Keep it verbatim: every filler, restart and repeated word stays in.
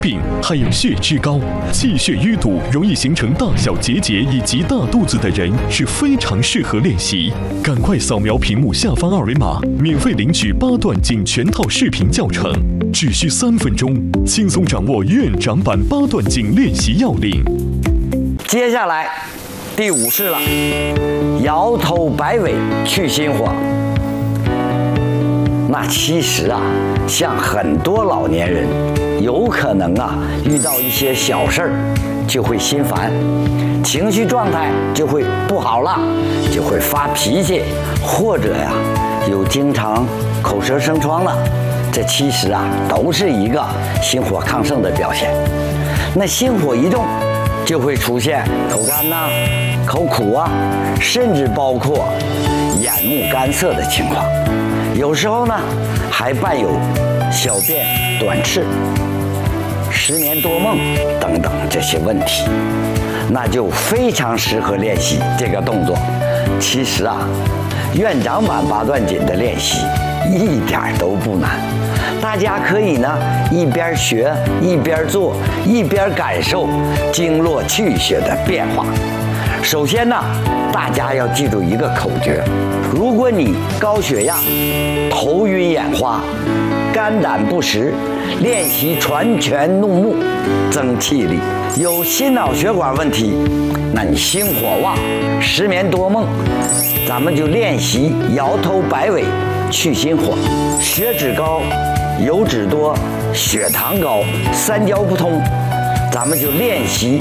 病还有血脂高、气血淤堵，容易形成大小结节以及大肚子的人是非常适合练习。赶快扫描屏幕下方二维码，免费领取八段锦全套视频教程，只需三分钟，轻松掌握院长版八段锦练习要领。 接下来第五式了，摇头摆尾去心火。那其实啊，像很多老年人，有可能啊遇到一些小事儿就会心烦，情绪状态就会不好了，就会发脾气，或者呀有经常口舌生疮了。这其实啊都是一个心火亢盛的表现。那心火一重，就会出现口干呐、口苦啊，甚至包括眼目干涩的情况。有时候呢，还伴有小便短赤、失眠多梦等等这些问题，那就非常适合练习这个动作。其实啊，院长版八段锦的练习一点都不难，大家可以呢一边学一边做，一边感受经络气血的变化。首先呢，大家要记住一个口诀：如果你高血压、头晕眼花、肝胆不实，练习传拳弄目增气力；有心脑血管问题，那你心火旺、失眠多梦，咱们就练习摇头摆尾去心火；血脂高、油脂多、血糖高、三焦不通，咱们就练习